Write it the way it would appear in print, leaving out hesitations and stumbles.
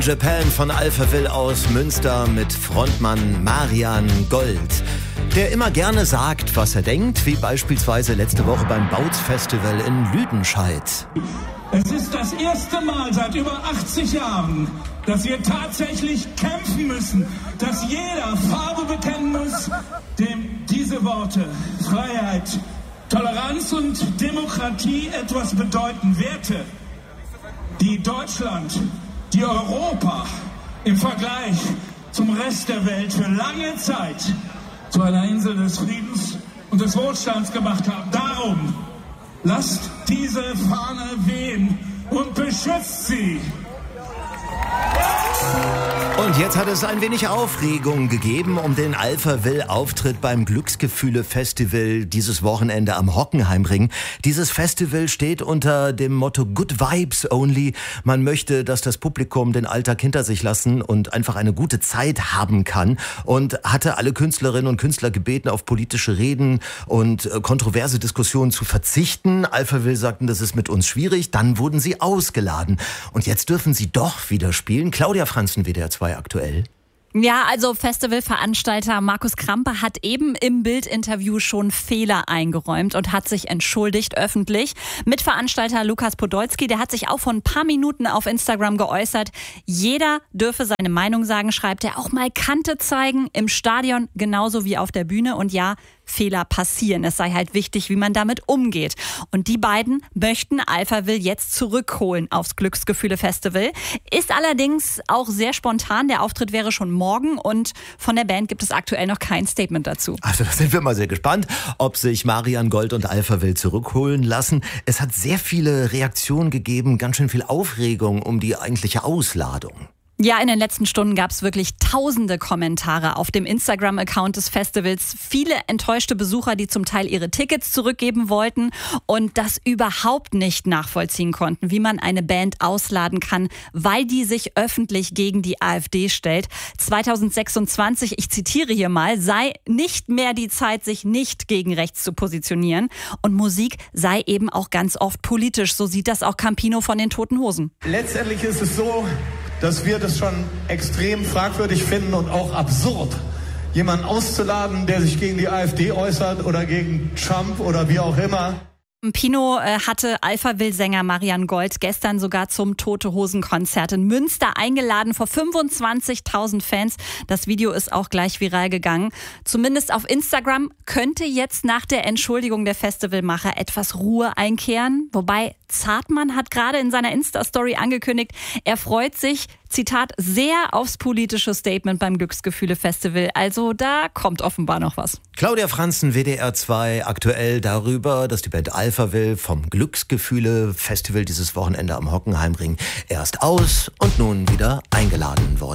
Japan von Alphaville aus Münster mit Frontmann Marian Gold, der immer gerne sagt, was er denkt, wie beispielsweise letzte Woche beim Bautzfestival in Lüdenscheid. Es ist das erste Mal seit über 80 Jahren, dass wir tatsächlich kämpfen müssen, dass jeder Farbe bekennen muss, dem diese Worte Freiheit, Toleranz und Demokratie etwas bedeuten. Werte, die Deutschland, die Europa im Vergleich zum Rest der Welt für lange Zeit zu einer Insel des Friedens und des Wohlstands gemacht haben. Darum lasst diese Fahne wehen und beschützt sie. Und jetzt hat es ein wenig Aufregung gegeben um den Alphaville-Auftritt beim Glücksgefühle-Festival dieses Wochenende am Hockenheimring. Dieses Festival steht unter dem Motto Good Vibes Only. Man möchte, dass das Publikum den Alltag hinter sich lassen und einfach eine gute Zeit haben kann. Und hatte alle Künstlerinnen und Künstler gebeten, auf politische Reden und kontroverse Diskussionen zu verzichten. Alphaville sagten, das ist mit uns schwierig. Dann wurden sie ausgeladen. Und jetzt dürfen sie doch wieder spielen. Claudia Franzen, WDR 2 aktuell. Ja, also Festivalveranstalter Markus Krampe hat eben im Bild-Interview schon Fehler eingeräumt und hat sich entschuldigt öffentlich. Mitveranstalter Lukas Podolski, der hat sich auch vor ein paar Minuten auf Instagram geäußert. Jeder dürfe seine Meinung sagen, schreibt er, auch mal Kante zeigen, im Stadion genauso wie auf der Bühne. Und ja, Fehler passieren. Es sei halt wichtig, wie man damit umgeht. Und die beiden möchten Alphaville jetzt zurückholen aufs Glücksgefühle-Festival. Ist allerdings auch sehr spontan. Der Auftritt wäre schon morgen und von der Band gibt es aktuell noch kein Statement dazu. Also da sind wir mal sehr gespannt, ob sich Marian Gold und Alphaville zurückholen lassen. Es hat sehr viele Reaktionen gegeben, ganz schön viel Aufregung um die eigentliche Ausladung. Ja, in den letzten Stunden gab es wirklich tausende Kommentare auf dem Instagram-Account des Festivals. Viele enttäuschte Besucher, die zum Teil ihre Tickets zurückgeben wollten und das überhaupt nicht nachvollziehen konnten, wie man eine Band ausladen kann, weil die sich öffentlich gegen die AfD stellt. 2026, ich zitiere hier mal, sei nicht mehr die Zeit, sich nicht gegen rechts zu positionieren. Und Musik sei eben auch ganz oft politisch. So sieht das auch Campino von den Toten Hosen. Letztendlich ist es so, dass wir das schon extrem fragwürdig finden und auch absurd, jemanden auszuladen, der sich gegen die AfD äußert oder gegen Trump oder wie auch immer. Pino hatte Alphaville-Sänger Marian Gold gestern sogar zum Tote-Hosen-Konzert in Münster eingeladen vor 25.000 Fans. Das Video ist auch gleich viral gegangen. Zumindest auf Instagram könnte jetzt nach der Entschuldigung der Festivalmacher etwas Ruhe einkehren. Wobei Zartmann hat gerade in seiner Insta-Story angekündigt, er freut sich, Zitat, sehr aufs politische Statement beim Glücksgefühle-Festival. Also da kommt offenbar noch was. Claudia Franzen, WDR 2, aktuell darüber, dass die Band Alphaville vom Glücksgefühle-Festival dieses Wochenende am Hockenheimring erst aus und nun wieder eingeladen wurde.